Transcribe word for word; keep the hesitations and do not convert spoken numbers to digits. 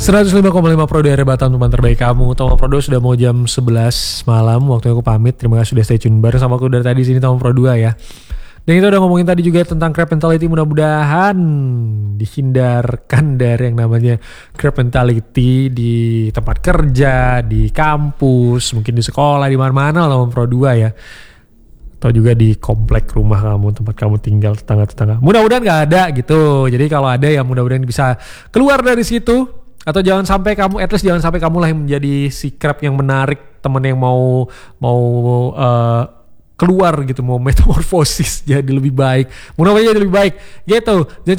seratus lima koma lima Pro daerah Batam, teman terbaik kamu. Tama Pro dua sudah mau jam sebelas malam, waktunya aku pamit. Terima kasih sudah stay tune bareng sama aku dari tadi sini Tama Pro dua ya. Dan kita udah ngomongin tadi juga tentang crab mentality, mudah-mudahan dihindarkan dari yang namanya crab mentality di tempat kerja, di kampus, mungkin di sekolah, di mana-mana Tama Pro dua ya. Atau juga di komplek rumah kamu, tempat kamu tinggal, tetangga-tetangga. Mudah-mudahan gak ada gitu. Jadi kalau ada ya mudah-mudahan bisa keluar dari situ. Atau jangan sampai kamu, at least jangan sampai kamu lah yang menjadi si crab yang menarik teman yang mau mau uh, keluar gitu, mau metamorfosis jadi lebih baik. Mudah-mudahan jadi lebih baik gitu. Jangan